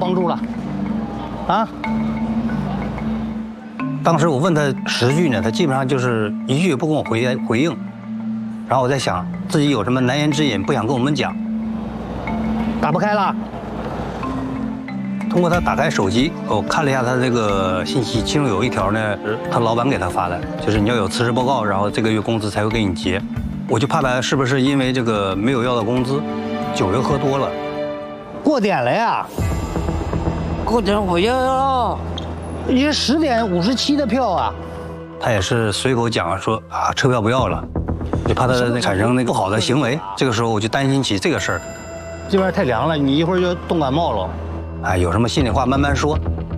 帮助了，啊？当时我问他10句呢，他基本上就是一句也不跟我回应。然后我在想，自己有什么难言之隐不想跟我们讲，打不开了。通过他打开手机，我看了一下他这个信息，其中有一条呢，他老板给他发的，就是你要有辞职报告，然后这个月工资才会给你结。我就怕他是不是因为这个没有要到工资，酒又喝多了，过点了呀？ 过点我要了， 你是10点57的票啊。他也是随口讲说啊，车票不要了，就怕他产生那个不好的行为。这个时候我就担心起这个事儿，这边太凉了，你一会儿就冻感冒了。哎，有什么心里话慢慢说。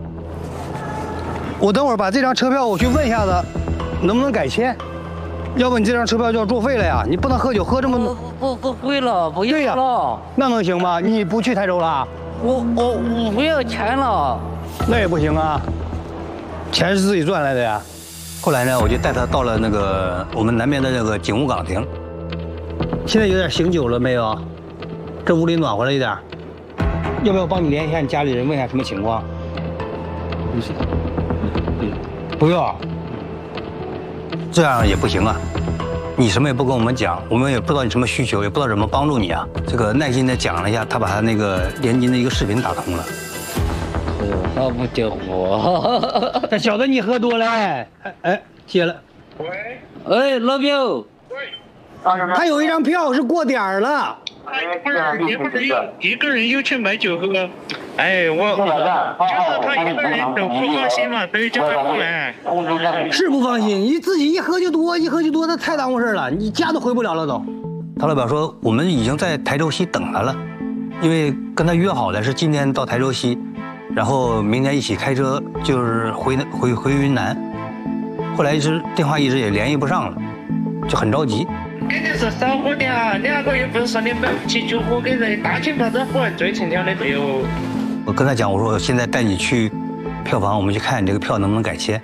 我等会儿把这张车票我去问一下子，能不能改签？要不你这张车票就要作废了呀！你不能喝酒喝这么多。 不会了，不要了。 那能行吗？你不去台州了？ 我不要钱了。 那也不行啊，钱是自己赚来的呀。后来呢，我就带他到了那个我们南边的那个景务岗亭。现在有点醒酒了没有？这屋里暖和了一点。要不要帮你联系一下你家里人，问一下什么情况？不用，这样也不行啊！你什么也不跟我们讲，我们也不知道你什么需求，也不知道怎么帮助你啊。这个耐心的讲了一下，他把他那个联金的一个视频打通了。 那不叫我， 他晓得你喝多了，哎，接了。 喂。 哎，老表。 喂。 他有一张票是过点儿了。 也不是一个人又去买酒喝，哎，我就是他一个人都不放心嘛，所以叫他过来。 是不放心，你自己一喝就多，那太耽误事了，你家都回不了了都。他老表说我们已经在台州西等他了，因为跟他约好的是今天到台州西，然后明天一起开车就是回云南。后来电话一直也联系不上了，就很着急。 肯定是少喝点啊，2个月不是说你买不起酒喝给人，大清早的喝最成条的酒。 我跟他讲，我说我现在带你去票房，我们去看你这个票能不能改签。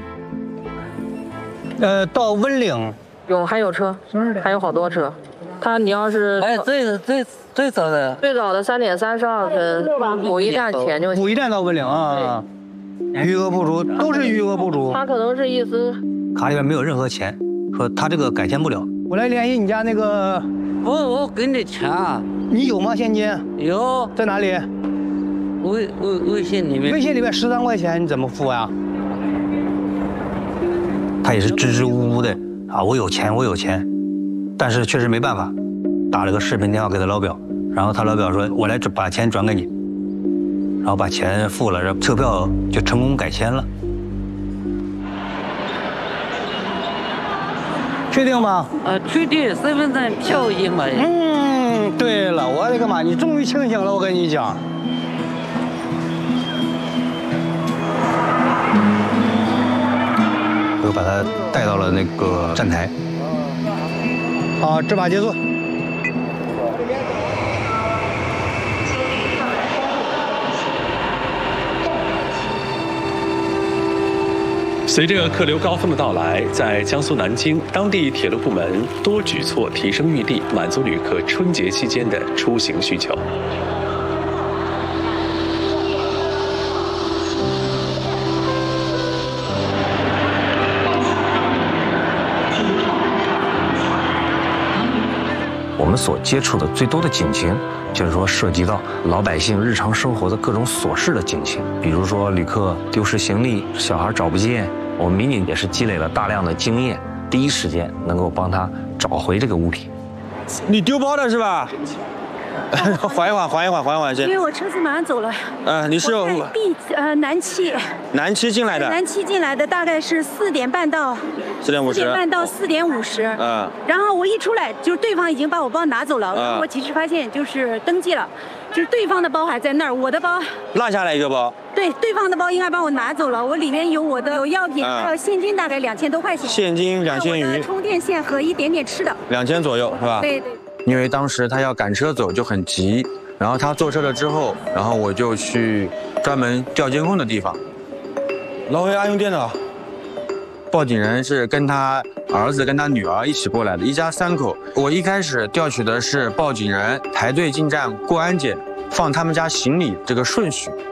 到温岭还有车，还有好多车。你要是最早的 3点32分，补一站前就行。 补一站到温岭啊，余额不足，都是余额不足。 他可能是意思卡里边没有任何钱，说他这个改签不了。我来联系你家那个， 我给你钱啊。 你有吗？现金？ 有。 在哪里？ 微信里面。 微信里面13块钱，你怎么付呀？他也是支支吾吾的啊，我有钱，但是确实没办法，打了个视频电话给他老表，然后他老表说，我来把钱转给你，然后把钱付了，然后车票就成功改签了。确定吗？ 确定，身份证票已买。 对了，我的个妈！你终于清醒了，我跟你讲。我又把他带到了那个站台。好，执法结束。 随着客流高峰的到来，在江苏南京，当地铁路部门多举措提升预地，满足旅客春节期间的出行需求。 我们所接触的最多的警情，就是说涉及到老百姓日常生活的各种琐事的警情，比如说旅客丢失行李、小孩找不见，我们民警也是积累了大量的经验，第一时间能够帮他找回这个物品。 你丢包的是吧？缓一缓先。 因为我车子马上走了。 你是南七。 南七进来的。 南七进来的，大概是4点半到。4点半到4点50。然后我一出来，就是对方已经把我包拿走了。我及时发现，就是登记了，就是对方的包还在那儿，我的包落下来一个包。 对，对方的包应该把我拿走了，我里面有我的有药品，还有现金，大概2000多块钱。 现金2000余。 充电线和一点点吃的。 2000左右是吧？ 对。 因为当时他要赶车走，就很急。然后他坐车了之后，然后我就去专门调监控的地方。劳回阿用电脑。报警人是跟他儿子跟他女儿一起过来的，一家3口。我一开始调取的是报警人排队进站过安检，放他们家行李这个顺序。